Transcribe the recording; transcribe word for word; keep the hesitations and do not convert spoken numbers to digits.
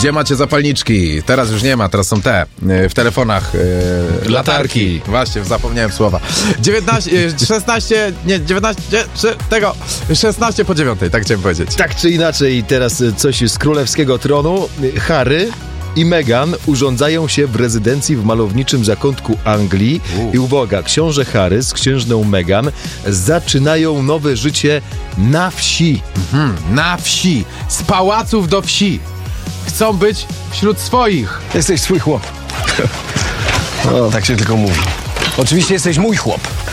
Gdzie macie zapalniczki? Teraz już nie ma, teraz są te w telefonach. Yy, latarki. Właśnie, zapomniałem słowa. dziewiętnaście, szesnaście, nie, dziewiętnaście, tego, szesnaście po dziewiątej, tak chciałem powiedzieć. Tak czy inaczej, teraz coś z królewskiego tronu. Harry i Meghan urządzają się w rezydencji w malowniczym zakątku Anglii. U. I uwaga, książę Harry z księżną Meghan zaczynają nowe życie na wsi. Mhm, na wsi. Z pałaców do wsi. Chcą być wśród swoich. Jesteś swój chłop. O, tak się tylko mówi. Oczywiście jesteś mój chłop.